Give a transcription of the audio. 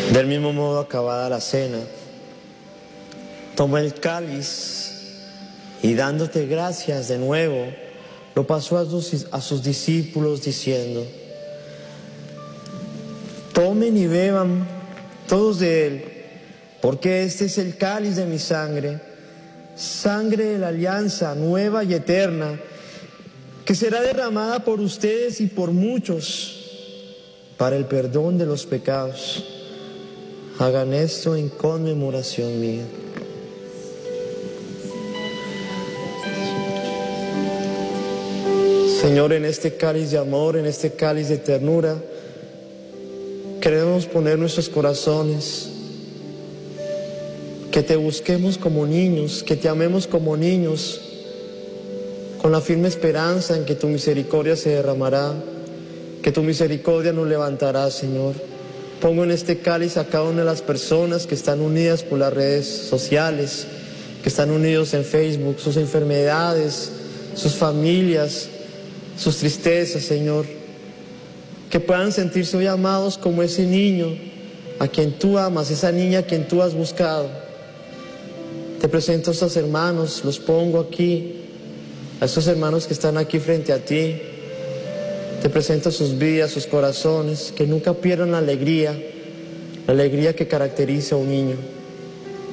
Del mismo modo, acabada la cena, tomó el cáliz y dándote gracias de nuevo, lo pasó a sus discípulos diciendo: tomen y beban todos de él, porque este es el cáliz de mi sangre, sangre de la alianza nueva y eterna, que será derramada por ustedes y por muchos para el perdón de los pecados. Hagan esto en conmemoración mía. Señor, en este cáliz de amor, en este cáliz de ternura, queremos poner nuestros corazones, que te busquemos como niños, que te amemos como niños, con la firme esperanza en que tu misericordia se derramará, que tu misericordia nos levantará, Señor. Pongo en este cáliz a cada una de las personas que están unidas por las redes sociales, que están unidos en Facebook, sus enfermedades, sus familias, sus tristezas, Señor. Que puedan sentirse hoy amados como ese niño a quien tú amas, esa niña a quien tú has buscado. Te presento a estos hermanos, los pongo aquí, a estos hermanos que están aquí frente a ti. Te presento sus vidas, sus corazones, que nunca pierdan la alegría que caracteriza a un niño.